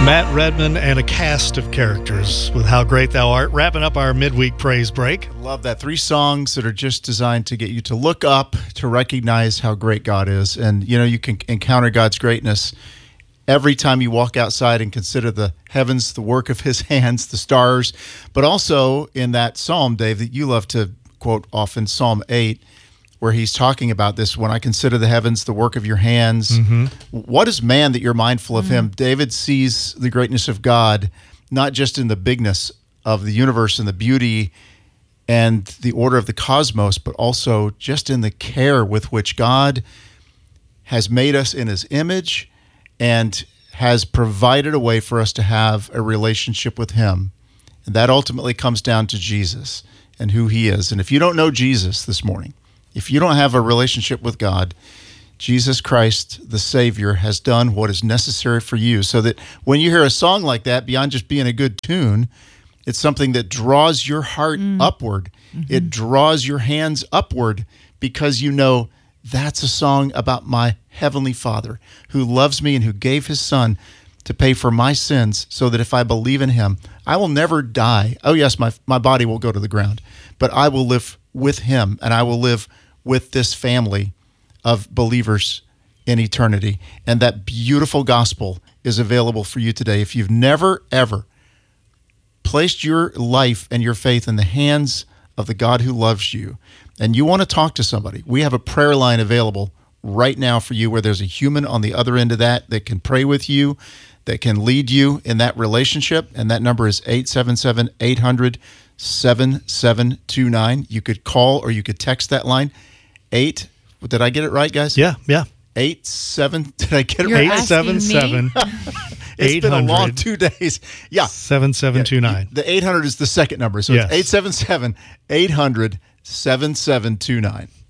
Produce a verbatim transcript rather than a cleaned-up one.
Matt Redman and a cast of characters with How Great Thou Art, wrapping up our midweek praise break. Love that. Three songs that are just designed to get you to look up, to recognize how great God is. And, you know, you can encounter God's greatness every time you walk outside and consider the heavens, the work of his hands, the stars. But also in that psalm, Dave, that you love to quote often, Psalm eight, where he's talking about this, when I consider the heavens, the work of your hands. Mm-hmm. What is man that you're mindful of mm-hmm. him? David sees the greatness of God, not just in the bigness of the universe and the beauty and the order of the cosmos, but also just in the care with which God has made us in his image and has provided a way for us to have a relationship with him. And that ultimately comes down to Jesus and who he is. And if you don't know Jesus this morning, if you don't have a relationship with God, Jesus Christ, the Savior, has done what is necessary for you, so that when you hear a song like that, beyond just being a good tune, it's something that draws your heart mm. upward. Mm-hmm. It draws your hands upward because you know that's a song about my Heavenly Father who loves me and who gave his Son to pay for my sins, so that if I believe in him, I will never die. Oh yes, my my body will go to the ground, but I will live with him, and I will live with this family of believers in eternity. And that beautiful gospel is available for you today. If you've never, ever placed your life and your faith in the hands of the God who loves you, and you want to talk to somebody, we have a prayer line available right now for you, where there's a human on the other end of that that can pray with you, that can lead you in that relationship. And that number is eight seven seven, eight hundred, seven seven two nine. You could call or you could text that line. Eight, did I get it right, guys? Yeah, yeah. Eight, seven, did I get it You're right? Eight seven seven, It's been a long two days. Yeah. seven seven two nine. The eight hundred is the second number. So yes. It's eight seven seven, eight hundred, seven seven two nine.